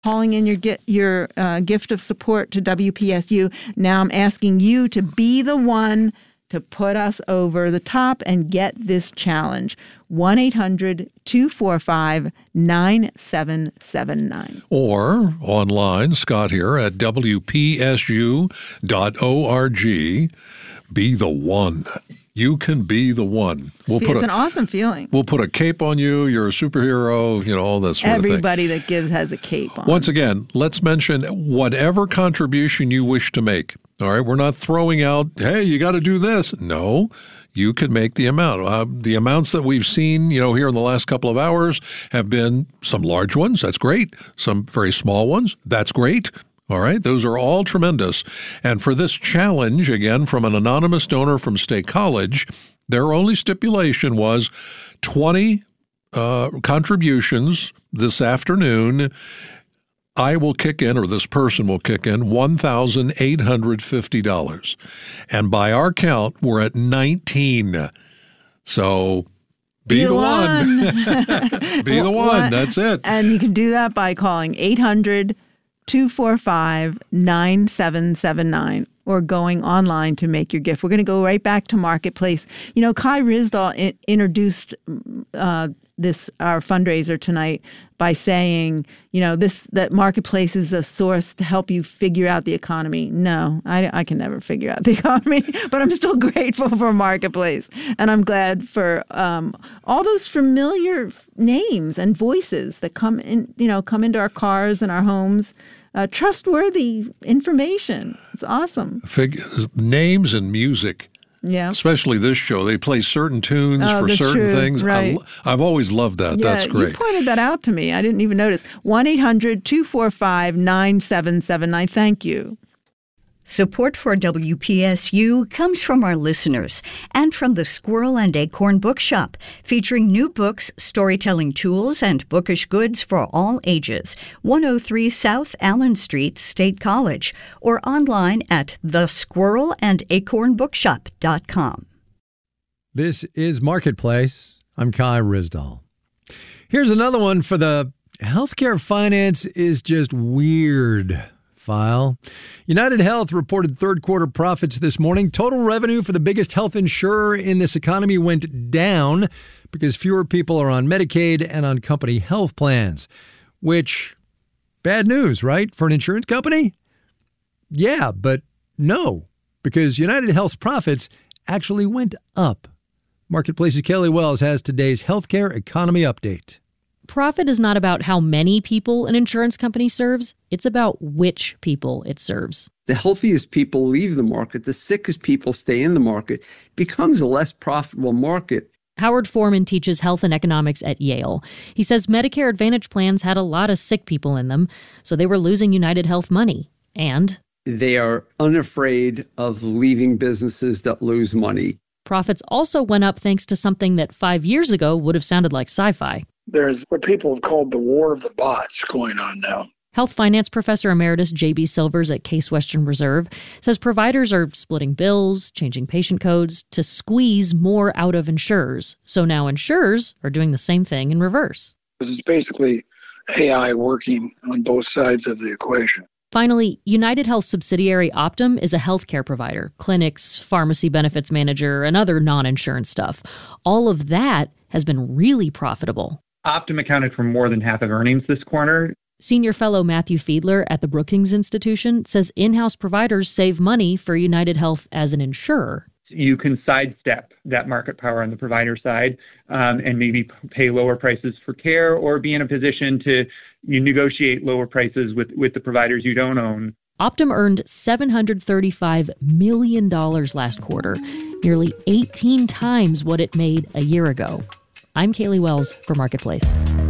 calling in your gift of support to WPSU. Now I'm asking you to be the one to put us over the top and get this challenge. 1-800-245-9779. Or online, Scott here, at WPSU.org. Be the one. You can be the one. It's an awesome feeling. We'll put a cape on you. You're a superhero, all that sort of thing. Everybody that gives has a cape on. Once again, let's mention whatever contribution you wish to make. All right, we're not throwing out, hey, you got to do this. No, you can make the amount. The amounts that we've seen, here in the last couple of hours have been some large ones. That's great. Some very small ones. That's great. All right, those are all tremendous. And for this challenge, again, from an anonymous donor from State College, their only stipulation was 20 contributions this afternoon. I will kick in, or this person will kick in, $1,850. And by our count, we're at 19. So be the one. Be the one. That's it. And you can do that by calling 800-245-9779 or going online to make your gift. We're going to go right back to Marketplace. Kai Ryssdal introduced our fundraiser tonight by saying, that Marketplace is a source to help you figure out the economy. No, I can never figure out the economy, but I'm still grateful for Marketplace. And I'm glad for all those familiar names and voices that come into our cars and our homes. Trustworthy information. It's awesome. Names and music. Yeah. Especially this show. They play certain tunes for certain things. Right. I've always loved that. Yeah, that's great. You pointed that out to me. I didn't even notice. 1-800-245-9779. Thank you. Support for WPSU comes from our listeners and from the Squirrel and Acorn Bookshop, featuring new books, storytelling tools, and bookish goods for all ages. 103 South Allen Street, State College, or online at thesquirrelandacornbookshop.com. This is Marketplace. I'm Kai Ryssdal. Here's another one for the healthcare finance is just weird file. United Health reported third quarter profits this morning. Total revenue for the biggest health insurer in this economy went down because fewer people are on Medicaid and on company health plans, which, bad news, right? For an insurance company? Yeah, but no, because United Health's profits actually went up. Marketplace's Kelly Wells has today's healthcare economy update. Profit is not about how many people an insurance company serves. It's about which people it serves. The healthiest people leave the market. The sickest people stay in the market. It becomes a less profitable market. Howard Foreman teaches health and economics at Yale. He says Medicare Advantage plans had a lot of sick people in them, so they were losing United Health money. And they are unafraid of leaving businesses that lose money. Profits also went up thanks to something that 5 years ago would have sounded like sci-fi. There's what people have called the war of the bots going on now. Health finance professor emeritus J.B. Silvers at Case Western Reserve says providers are splitting bills, changing patient codes to squeeze more out of insurers. So now insurers are doing the same thing in reverse. This is basically AI working on both sides of the equation. Finally, United Health subsidiary Optum is a healthcare provider, clinics, pharmacy benefits manager, and other non-insurance stuff. All of that has been really profitable. Optum accounted for more than half of earnings this quarter. Senior fellow Matthew Fiedler at the Brookings Institution says in-house providers save money for United Health as an insurer. You can sidestep that market power on the provider side and maybe pay lower prices for care or be in a position to negotiate lower prices with the providers you don't own. Optum earned $735 million last quarter, nearly 18 times what it made a year ago. I'm Kaylee Wells for Marketplace.